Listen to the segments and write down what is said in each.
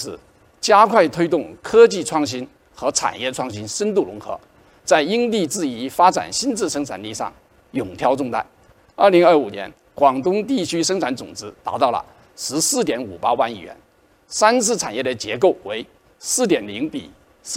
是加快推动科技创新和产业创新深度融合，在因地制宜发展新质生产力上勇挑重担。2025年，广东地区生产总值达到了14.58万亿元，三次产业的结构为4.0比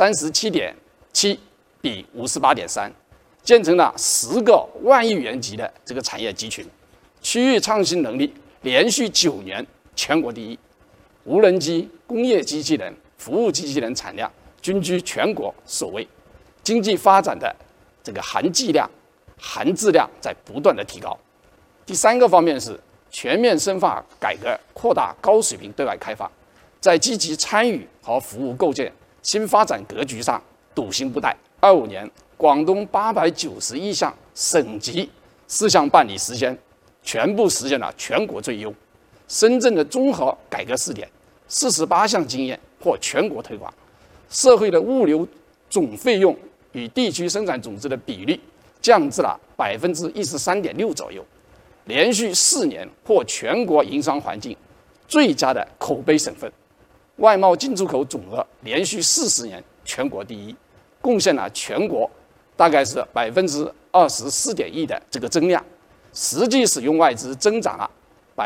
37.7比58.3，建成了10个万亿元级的这个产业集群，区域创新能力连续9年全国第一，无人机、工业机器人、服务机器人产量均居全国首位，经济发展的这个含计量、含质量在不断的提高。第三个方面是全面深化改革，扩大高水平对外开放，在积极参与和服务构建新发展格局上笃行不怠。25年，广东891项省级事项办理时间全部实现了全国最优。深圳的综合改革试点，48项经验获全国推广。社会的物流总费用与地区生产总值的比率降至了13.6%左右，连续4年获全国营商环境最佳的口碑省份。外贸进出口总额连续40年全国第一，贡献了全国大概是24.1%的这个增量，实际使用外资增长了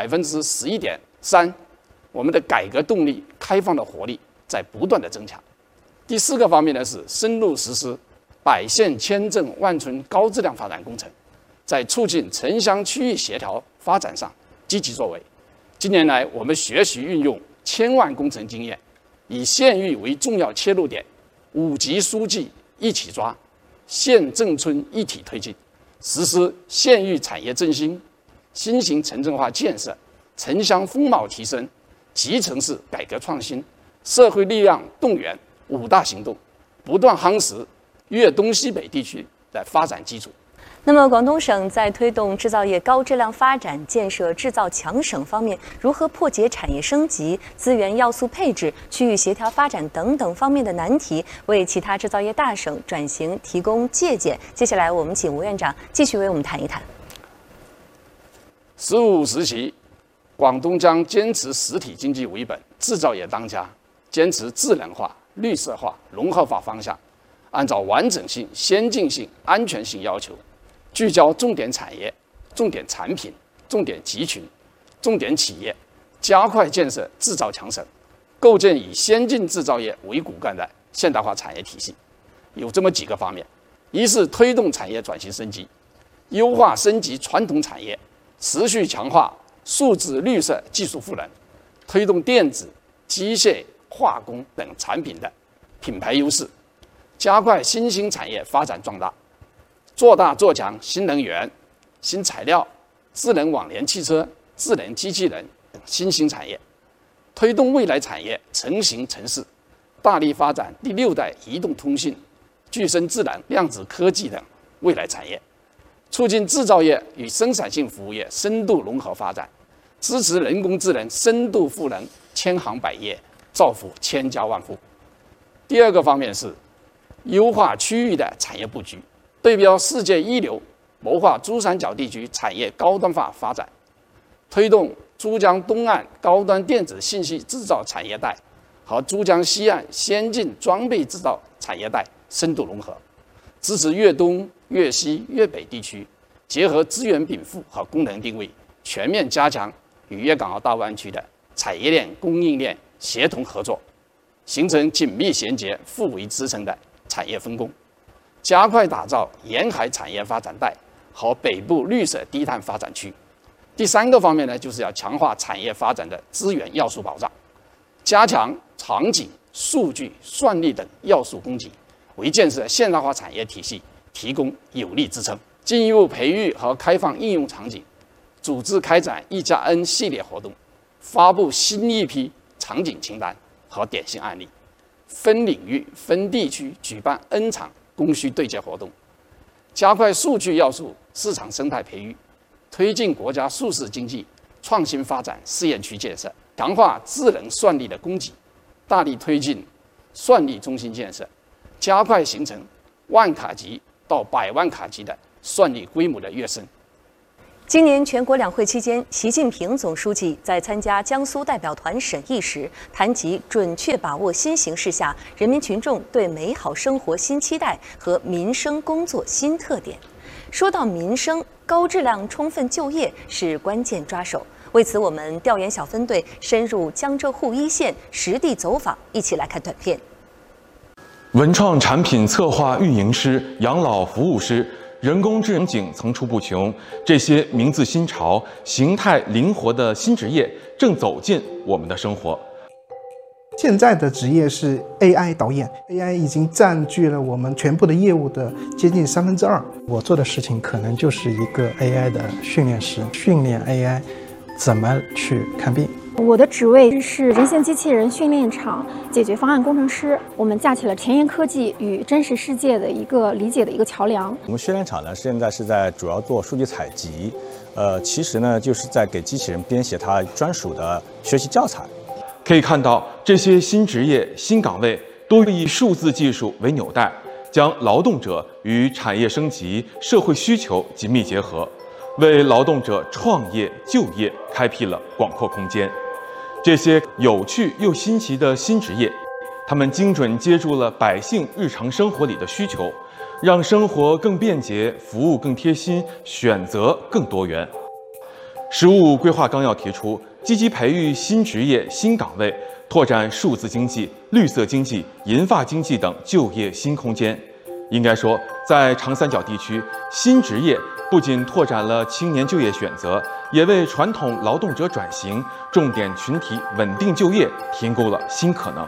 11.3%。我们的改革动力、开放的活力在不断的增强。第四个方面呢是深入实施100县千镇万村高质量发展工程，在促进城乡区域协调发展上积极作为。近年来，我们学习运用千万工程经验，以县域为重要切入点，5级书记一起抓，县镇村一体推进，实施县域产业振兴、新型城镇化建设、城乡风貌提升、集城市改革创新、社会力量动员5大行动，不断夯实粤东西北地区的发展基础。 那么，广东省在推动制造业高质量发展、建设制造强省方面，如何破解产业升级、资源要素配置、区域协调发展等等方面的难题，为其他制造业大省转型提供借鉴？接下来，我们请吴院长继续为我们谈一谈。 15时期，广东将坚持实体经济为本、制造业当家，坚持智能化、绿色化、融合化方向，按照完整性、先进性、安全性要求，聚焦重点产业、重点产品、重点集群、重点企业，加快建设制造强省，构建以先进制造业为骨干的现代化产业体系。有这么几个方面：一是推动产业转型升级，优化升级传统产业，持续强化数字绿色技术赋能，推动电子、机械、化工等产品的品牌优势，加快新兴产业发展壮大，做大做强新能源、新材料、智能网联汽车、智能机器人等新兴产业，推动未来产业成型成市，大力发展第6代移动通信、具身智能、量子科技等未来产业，促进制造业与生产性服务业深度融合发展，支持人工智能深度赋能千行百业，造福千家万户。第二个方面是优化区域的产业布局，对标世界一流，谋划珠三角地区产业高端化发展，推动珠江东岸高端电子信息制造产业带和珠江西岸先进装备制造产业带深度融合，支持粤东、粤西、粤北地区结合资源禀赋和功能定位，全面加强与粤港澳大湾区的产业链、供应链协同合作，形成紧密衔接、互为支撑的产业分工，加快打造沿海产业发展带和北部绿色低碳发展区。第三个方面呢，就是要强化产业发展的资源要素保障，加强场景、数据、算力等要素供给，为建设现代化产业体系提供有力支撑。进一步培育和开放应用场景，组织开展1+N 系列活动，发布新一批场景清单和典型案例，分领域、分地区举办 N 场供需对接活动，加快数据要素市场生态培育，推进国家数字经济创新发展试验区建设，强化智能算力的供给，大力推进算力中心建设，加快形成万卡级到100万卡级的算力规模的跃升。 今年全国两会期间，习近平总书记在参加江苏代表团审议时，谈及准确把握新形势下人民群众对美好生活新期待和民生工作新特点。说到民生，高质量充分就业是关键抓手。为此，我们调研小分队深入江浙沪一线实地走访，一起来看短片。 文创产品策划运营师、养老服务师、人工智能景层出不穷，这些名字新潮、形态灵活的新职业正走进我们的生活。 现在的职业是 AI 导演 ，AI 已经占据了我们全部的业务的接近2/3。我做的事情可能就是一个 AI 的训练师，训练 AI 怎么去看病。 我的职位是人形机器人训练场解决方案工程师，我们架起了前沿科技与真实世界的一个理解的一个桥梁。 我们训练场呢，现在是在主要做数据采集，其实呢就是在给机器人编写它专属的学习教材。 可以看到，这些新职业、新岗位都以数字技术为纽带，将劳动者与产业升级、社会需求紧密结合，为劳动者创业就业开辟了广阔空间。这些有趣又新奇的新职业，他们精准接住了百姓日常生活里的需求，让生活更便捷，服务更贴心，选择更多元。“15五”规划纲要提出，积极培育新职业、新岗位，拓展数字经济、绿色经济、银发经济等就业新空间。应该说，在长三角地区，新职业不仅拓展了青年就业选择，也为传统劳动者转型、重点群体稳定就业提供了新可能。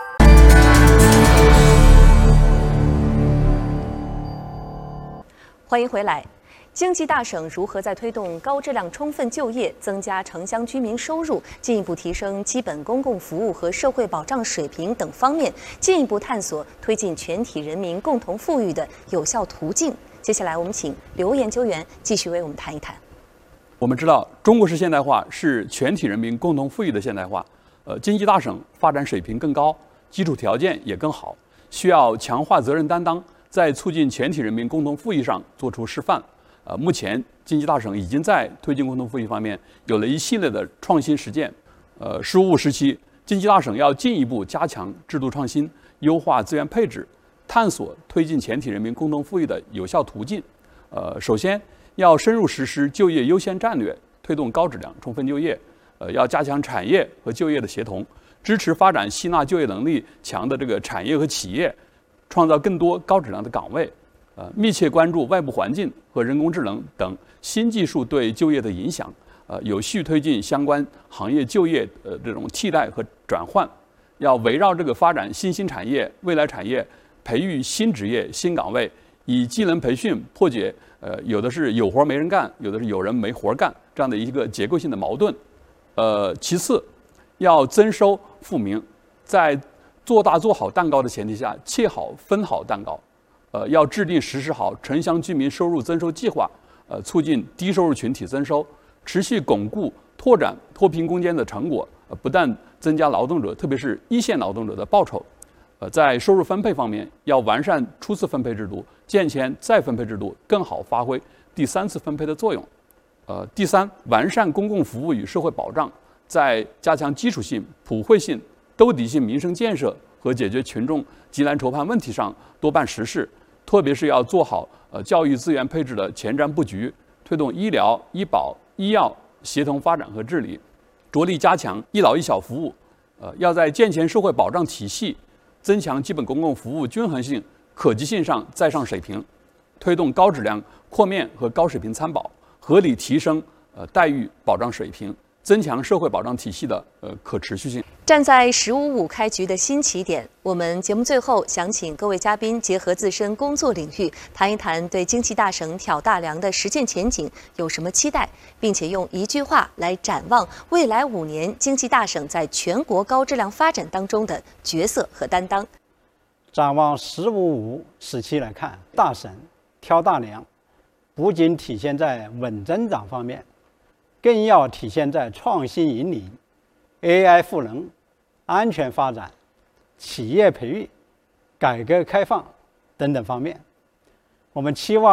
欢迎回来。经济大省如何在推动高质量充分就业、增加城乡居民收入、进一步提升基本公共服务和社会保障水平等方面，进一步探索推进全体人民共同富裕的有效途径？接下来，我们请刘研究员继续为我们谈一谈。 我们知道，中国式现代化是全体人民共同富裕的现代化。经济大省发展水平更高，基础条件也更好，需要强化责任担当，在促进全体人民共同富裕上做出示范。目前经济大省已经在推进共同富裕方面有了一系列的创新实践。“15五”时期，经济大省要进一步加强制度创新，优化资源配置，探索推进全体人民共同富裕的有效途径。首先要深入实施就业优先战略，推动高质量充分就业。要加强产业和就业的协同，支持发展吸纳就业能力强的这个产业和企业，创造更多高质量的岗位。密切关注外部环境和人工智能等新技术对就业的影响，有序推进相关行业就业这种替代和转换。要围绕这个发展新兴产业、未来产业，培育新职业、新岗位，以技能培训破解有的是有活没人干，有的是有人没活干这样的一个结构性的矛盾。其次，要增收富民，在做大做好蛋糕的前提下，切好分好蛋糕。要制定实施好城乡居民收入增收计划，促进低收入群体增收，持续巩固拓展脱贫攻坚的成果，不但增加劳动者，特别是一线劳动者的报酬。在收入分配方面，要完善初次分配制度，健全再分配制度，更好发挥第3次分配的作用。第三，完善公共服务与社会保障，在加强基础性、普惠性、兜底性民生建设和解决群众急难愁盼问题上多办实事。特别是要做好教育资源配置的前瞻布局，推动医疗、医保、医药协同发展和治理，着力加强一老一小服务。要在健全社会保障体系、增强基本公共服务均衡性、可及性上再上水平，推动高质量扩面和高水平参保，合理提升待遇保障水平，增强社会保障体系的可持续性。 站在“15五”开局的新起点，我们节目最后想请各位嘉宾结合自身工作领域，谈一谈对经济大省挑大梁的实践前景有什么期待，并且用一句话来展望未来5年经济大省在全国高质量发展当中的角色和担当。 展望“15五”时期来看，大省挑大梁，不仅体现在稳增长方面，更要体现在创新引领、AI 赋能、安全发展、企业培育、改革开放等等方面。我们期望